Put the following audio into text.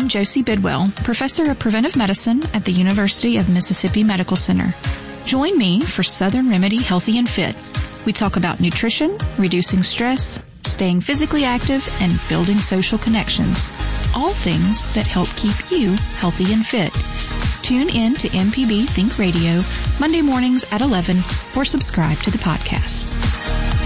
I'm Josie Bidwell, Professor of Preventive Medicine at the University of Mississippi Medical Center. Join me for Southern Remedy Healthy and Fit. We talk about nutrition, reducing stress, staying physically active, and building social connections. All things that help keep you healthy and fit. Tune in to MPB Think Radio Monday mornings at 11 or subscribe to the podcast.